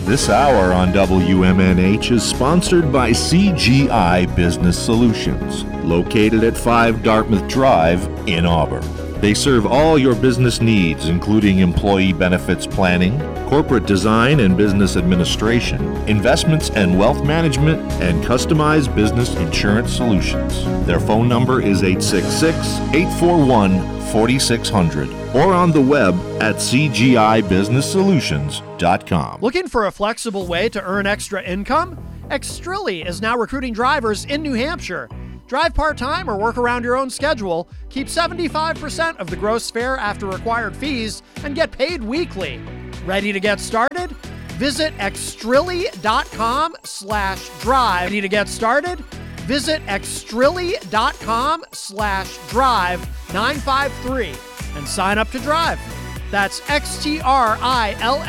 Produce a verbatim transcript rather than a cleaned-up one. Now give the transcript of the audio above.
This hour on W M N H is sponsored by C G I Business Solutions, located at five Dartmouth Drive in Auburn. They serve all your business needs, including employee benefits planning, corporate design and business administration, investments and wealth management, and customized business insurance solutions. Their phone number is eight six six, eight four one, four six zero zero or on the web at c g i business solutions dot com. Looking for a flexible way to earn extra income? Extrilli is now recruiting drivers in New Hampshire. Drive part-time or work around your own schedule, keep seventy-five percent of the gross fare after required fees, and get paid weekly. Ready to get started? Visit extrilli.com slash drive. Ready to get started? Visit extrilli.com slash drive nine five three and sign up to drive. That's X T R I L